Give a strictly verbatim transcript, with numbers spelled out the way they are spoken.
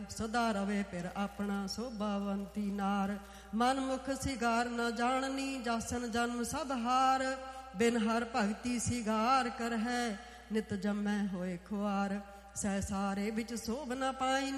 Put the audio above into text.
ਸਦਾ ਰਵੇ ਫਿਰ ਆਪਣਾ ਸੋਭਾਵੰਤੀ ਨਾਰ। ਮਨ ਮੁਖ ਸਿਗਾਰ ਨ ਜਾਣਨੀ ਜਾਸਨ ਜਨਮ ਸਭ ਹਾਰ। ਬਿਨ ਹਰ ਭਗਤੀ ਸਿਗਾਰ ਕਰ ਹੈ ਨਿਤ ਜੰਮੈ ਹੋਏ ਖੁਆਰ। ਸਹਿ ਸਾਰੇ ਵਿੱਚ ਸੋਭ ਨ ਪਾਈ